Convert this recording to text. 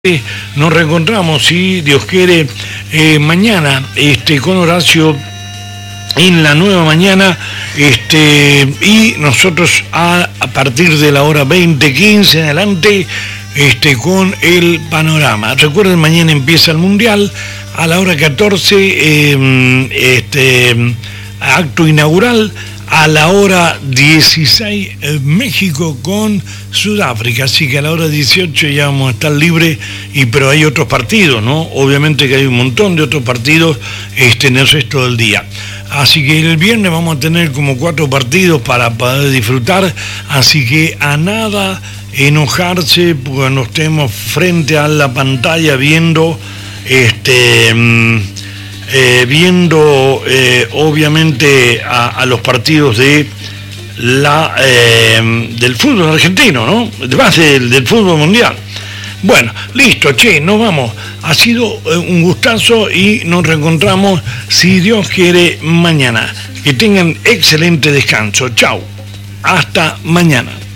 Nos reencontramos, si Dios quiere, mañana con Horacio en la nueva mañana, y nosotros a partir de la hora 20:15 en adelante con el panorama. Recuerden, mañana empieza el Mundial a la hora 14, acto inaugural. A la hora 16, México con Sudáfrica, así que a la hora 18 ya vamos a estar libres, pero hay otros partidos, ¿no? Obviamente que hay un montón de otros partidos en el resto del día. Así que el viernes vamos a tener como 4 partidos para poder disfrutar, así que a nada enojarse cuando estemos frente a la pantalla viendo obviamente a los partidos de del fútbol argentino, ¿no? Además del fútbol mundial. Bueno, listo, nos vamos. Ha sido un gustazo y nos reencontramos, si Dios quiere, mañana. Que tengan excelente descanso. Chau. Hasta mañana.